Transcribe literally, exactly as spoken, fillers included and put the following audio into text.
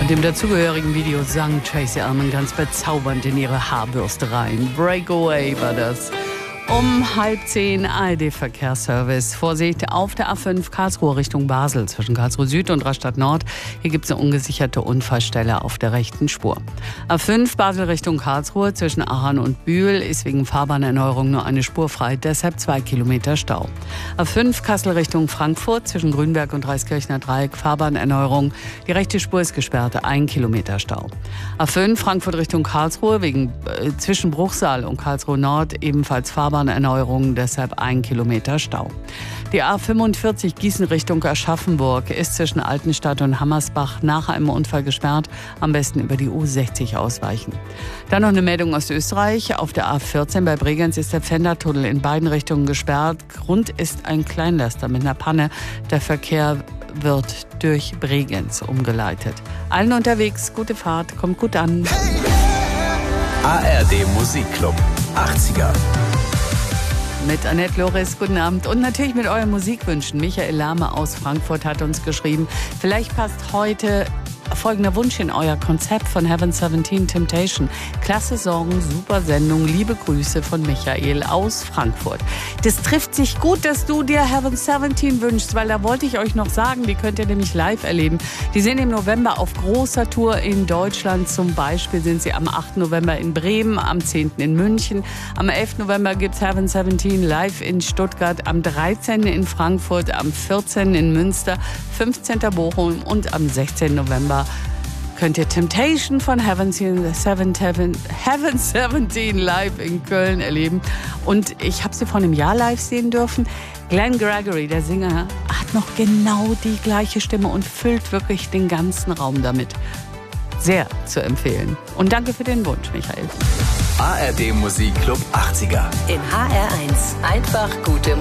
Und im dazugehörigen Video sang Tracey Ullman ganz bezaubernd in ihre Haarbürste rein. Breakaway war das. Um halb zehn A R D-Verkehrsservice. Vorsicht auf der A fünf Karlsruhe Richtung Basel zwischen Karlsruhe Süd und Rastatt Nord. Hier gibt es eine ungesicherte Unfallstelle auf der rechten Spur. A fünf Basel Richtung Karlsruhe zwischen Aachen und Bühl ist wegen Fahrbahnerneuerung nur eine Spur frei, deshalb zwei Kilometer Stau. A fünf Kassel Richtung Frankfurt zwischen Grünberg und Reiskirchner Dreieck Fahrbahnerneuerung. Die rechte Spur ist gesperrt, ein Kilometer Stau. A fünf Frankfurt Richtung Karlsruhe wegen äh, zwischen Bruchsal und Karlsruhe Nord ebenfalls Fahrbahnerneuerung. Erneuerung, deshalb ein Kilometer Stau. Die A fünfundvierzig Gießen Richtung Aschaffenburg ist zwischen Altenstadt und Hammersbach nach einem Unfall gesperrt. Am besten über die U sechzig ausweichen. Dann noch eine Meldung aus Österreich. Auf der A vierzehn bei Bregenz ist der Pfändertunnel in beiden Richtungen gesperrt. Grund ist ein Kleinlaster mit einer Panne. Der Verkehr wird durch Bregenz umgeleitet. Allen unterwegs, gute Fahrt, kommt gut an. A R D Musikclub achtziger. Mit Annette Loris, guten Abend. Und natürlich mit euren Musikwünschen. Michael Lahme aus Frankfurt hat uns geschrieben, vielleicht passt heute folgender Wunsch in euer Konzept von Heaven siebzehn Temptation. Klasse Song, super Sendung, liebe Grüße von Michael aus Frankfurt. Das trifft sich gut, dass du dir Heaven siebzehn wünschst, weil da wollte ich euch noch sagen, die könnt ihr nämlich live erleben. Die sind im November auf großer Tour in Deutschland. Zum Beispiel sind sie am achten November in Bremen, am zehnten in München. Am elften November gibt's Heaven siebzehn live in Stuttgart, am dreizehnten in Frankfurt, am vierzehnten in Münster, fünfzehnten Bochum und am sechzehnten November könnt ihr Temptation von Heaven siebzehn live in Köln erleben. Und ich habe sie vor einem Jahr live sehen dürfen. Glenn Gregory, der Sänger, hat noch genau die gleiche Stimme und füllt wirklich den ganzen Raum damit. Sehr zu empfehlen. Und danke für den Wunsch, Michael. A R D Musikclub achtziger. In H R eins. Einfach gute